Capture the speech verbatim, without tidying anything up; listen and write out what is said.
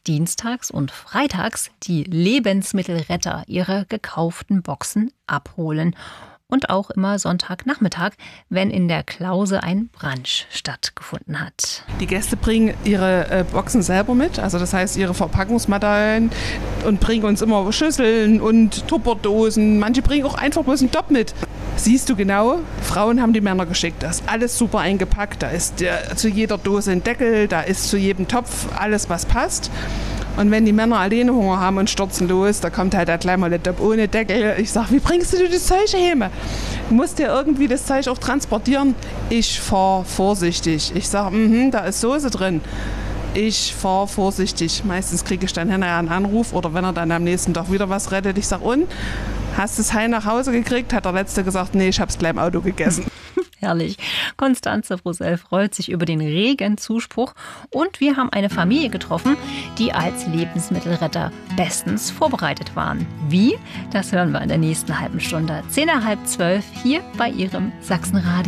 dienstags und freitags die Lebensmittelretter ihre gekauften Boxen abholen. Und auch immer Sonntagnachmittag, wenn in der Klause ein Brunch stattgefunden hat. Die Gäste bringen ihre äh, Boxen selber mit, also das heißt ihre Verpackungsmaterialien, und bringen uns immer Schüsseln und Tupperdosen. Manche bringen auch einfach bloß einen Topf mit. Siehst du genau, Frauen haben die Männer geschickt. Da ist alles super eingepackt, da ist der, zu jeder Dose ein Deckel, da ist zu jedem Topf alles, was passt. Und wenn die Männer alleine Hunger haben und stürzen los, da kommt halt der kleine Laptop ohne Deckel. Ich sage, wie bringst du das Zeug heim? Du musst ja irgendwie das Zeug auch transportieren. Ich fahre vorsichtig. Ich sage, mm-hmm, da ist Soße drin. Ich fahre vorsichtig. Meistens kriege ich dann hinterher einen Anruf oder wenn er dann am nächsten Tag wieder was rettet. Ich sage, und? Hast du es heim nach Hause gekriegt? Hat der Letzte gesagt, nee, ich habe es gleich im Auto gegessen. Herrlich. Konstanze Brusel freut sich über den regen Zuspruch. Und wir haben eine Familie getroffen, die als Lebensmittelretter bestens vorbereitet waren. Wie? Das hören wir in der nächsten halben Stunde. Zehn nach halb zwölf hier bei Ihrem Sachsenradio.